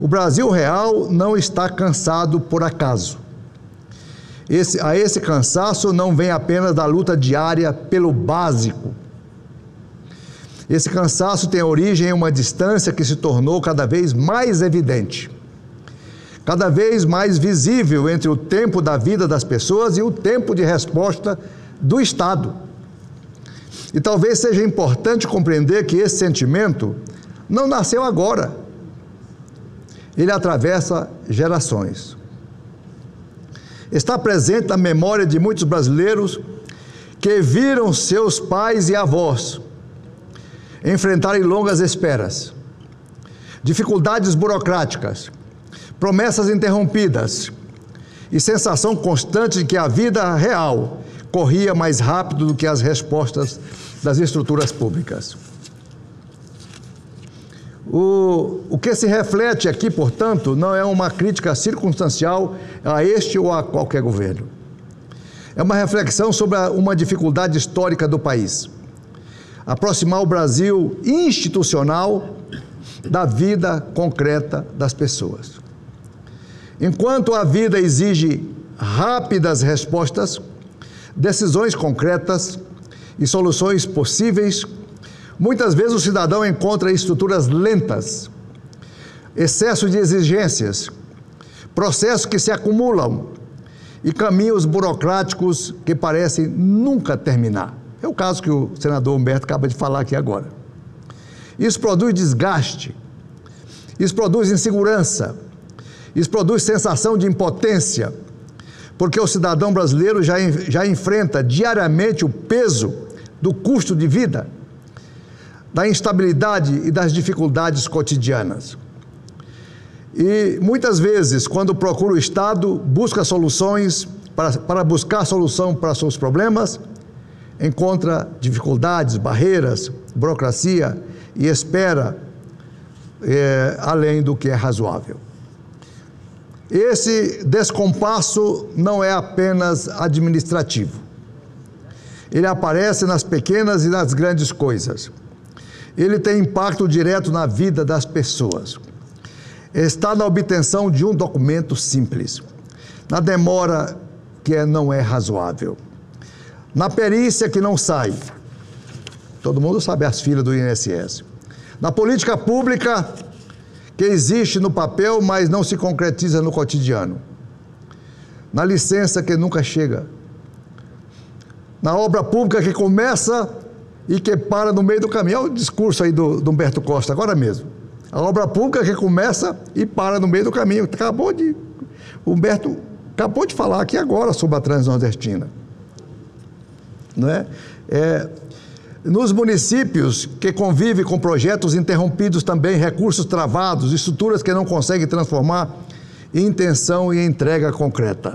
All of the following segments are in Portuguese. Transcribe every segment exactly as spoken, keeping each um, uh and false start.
O Brasil real não está cansado por acaso. Esse, a esse cansaço não vem apenas da luta diária pelo básico. Esse cansaço tem origem em uma distância que se tornou cada vez mais evidente, cada vez mais visível entre o tempo da vida das pessoas e o tempo de resposta do Estado. E talvez seja importante compreender que esse sentimento não nasceu agora. Ele atravessa gerações. Está presente na memória de muitos brasileiros que viram seus pais e avós enfrentarem longas esperas, dificuldades burocráticas, promessas interrompidas e sensação constante de que a vida real corria mais rápido do que as respostas das estruturas públicas. O, o que se reflete aqui, portanto, não é uma crítica circunstancial a este ou a qualquer governo. É uma reflexão sobre a, uma dificuldade histórica do país. Aproximar o Brasil institucional da vida concreta das pessoas. Enquanto a vida exige rápidas respostas, decisões concretas e soluções possíveis, muitas vezes o cidadão encontra estruturas lentas, excesso de exigências, processos que se acumulam e caminhos burocráticos que parecem nunca terminar. É o caso que o senador Humberto acaba de falar aqui agora. Isso produz desgaste, isso produz insegurança, isso produz sensação de impotência, porque o cidadão brasileiro já, já enfrenta diariamente o peso do custo de vida, da instabilidade e das dificuldades cotidianas. E muitas vezes, quando procura o Estado, busca soluções, para, para buscar solução para seus problemas, encontra dificuldades, barreiras, burocracia e espera é, além do que é razoável. Esse descompasso não é apenas administrativo. Ele aparece nas pequenas e nas grandes coisas. Ele tem impacto direto na vida das pessoas. Está na obtenção de um documento simples, na demora que não é razoável, na perícia que não sai. Todo mundo sabe as filas do I N S S. Na política pública que existe no papel, mas não se concretiza no cotidiano. Na licença que nunca chega. Na obra pública que começa e que para no meio do caminho. Olha o discurso aí do, do Humberto Costa, agora mesmo. A obra pública que começa e para no meio do caminho. Acabou de... O Humberto acabou de falar aqui agora sobre a Transnordestina. Não é? É, nos municípios que convivem com projetos interrompidos também, recursos travados, estruturas que não conseguem transformar em intenção e entrega concreta.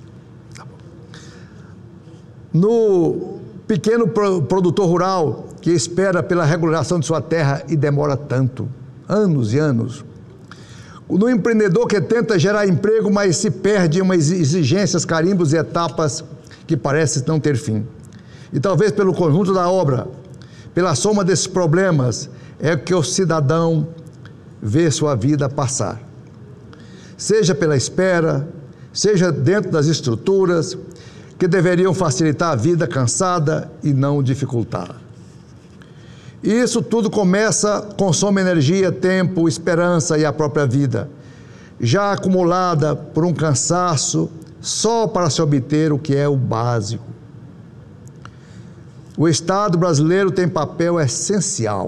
No pequeno produtor rural que espera pela regulação de sua terra e demora tanto, anos e anos. No empreendedor que tenta gerar emprego, mas se perde em umas exigências, carimbos e etapas que parecem não ter fim. E talvez pelo conjunto da obra, pela soma desses problemas, é que o cidadão vê sua vida passar. Seja pela espera, seja dentro das estruturas que deveriam facilitar a vida cansada e não dificultá-la. E isso tudo começa, consome energia, tempo, esperança e a própria vida, já acumulada por um cansaço só para se obter o que é o básico. O Estado brasileiro tem papel essencial.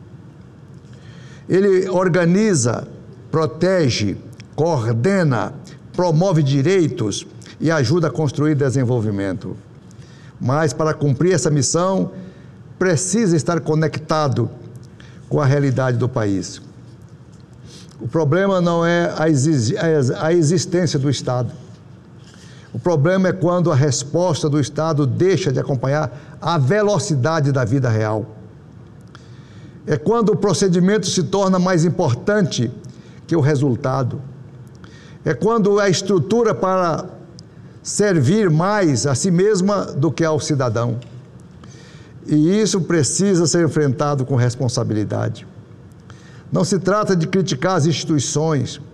Ele organiza, protege, coordena, promove direitos e ajuda a construir desenvolvimento. Mas para cumprir essa missão, precisa estar conectado com a realidade do país. O problema não é a existência do Estado. O problema é quando a resposta do Estado deixa de acompanhar a velocidade da vida real. É quando o procedimento se torna mais importante que o resultado. É quando a estrutura para servir mais a si mesma do que ao cidadão. E isso precisa ser enfrentado com responsabilidade. Não se trata de criticar as instituições,